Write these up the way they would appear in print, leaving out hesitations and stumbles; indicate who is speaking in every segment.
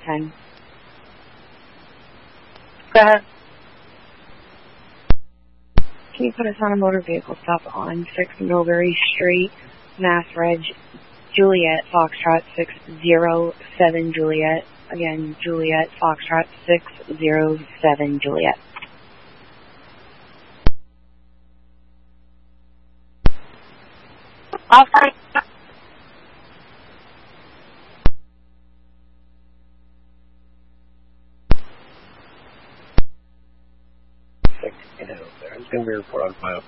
Speaker 1: 10.
Speaker 2: Go ahead.
Speaker 1: Can you put us on a motor vehicle stop on 6 Millbury Street, Mass Reg, Juliet, Foxtrot 607 Juliet. Again, Juliet, Foxtrot 607 Juliet.
Speaker 2: Officer.
Speaker 3: It's going to be a report on file.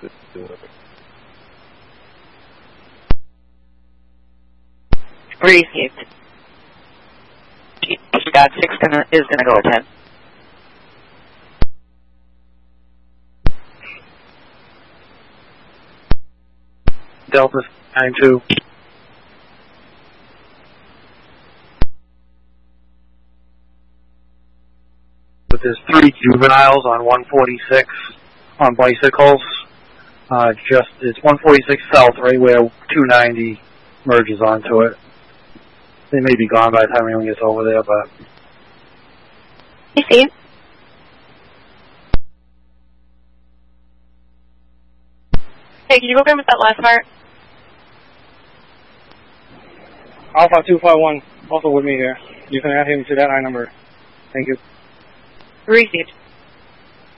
Speaker 2: Received. Got 6 is going to go at 10.
Speaker 3: Delta 92. But there's 3 juveniles on 146 on bicycles. It's 146 South, right where 290 merges onto it. They may be gone by the time anyone gets over there, but...
Speaker 2: Received. Hey, can you go again with that last part?
Speaker 3: Alpha 251, also with me here. You can add him to that line number. Thank you.
Speaker 2: Received.